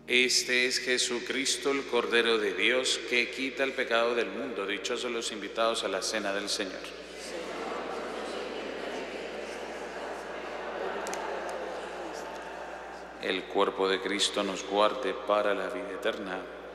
Este es Jesucristo, el Cordero de Dios, que quita el pecado del mundo. Dichosos los invitados a la cena del Señor. El cuerpo de Cristo nos guarde para la vida eterna.